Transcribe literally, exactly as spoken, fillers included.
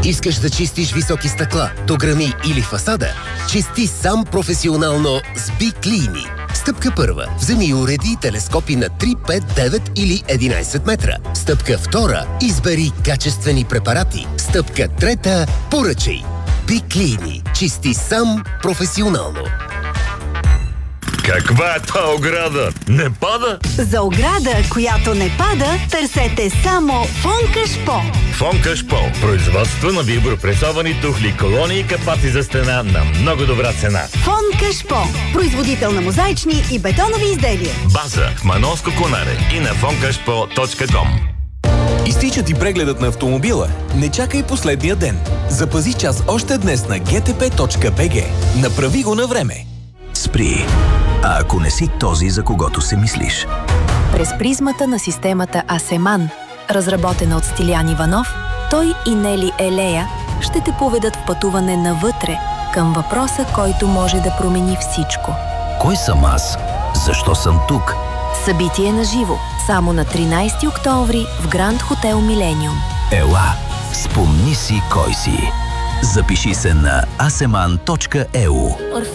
Искаш да чистиш високи стъкла, дограми или фасада? Чисти сам професионално с Биклини. Стъпка първа. Вземи и уреди телескопи на три, пет, девет или единайсет метра. Стъпка втора. Избери качествени препарати. Стъпка трета. Поръчай. Биклини. Чисти сам професионално. Каква е та ограда? Не пада? За ограда, която не пада, търсете само Фонкашпо. Фонкашпо. Производство на вибропресовани тухли, колони и капаци за стена на много добра цена. Фонкашпо. Производител на мозайчни и бетонови изделия. База в Манолско Конаре и на фонкашпо точка ком. Изтича ти прегледът на автомобила? Не чакай последния ден. Запази час още днес на джи ти пи точка би джи. Направи го на време. Спри. А ако не си този, за когото се мислиш? През призмата на системата Асеман, разработена от Стилян Иванов, той и Нели Елея ще те поведат в пътуване навътре, към въпроса, който може да промени всичко. Кой съм аз? Защо съм тук? Събитие на живо, само на тринайсети октомври в Гранд Хотел Милениум. Ела, спомни си кой си. Запиши се на асеман точка е ю.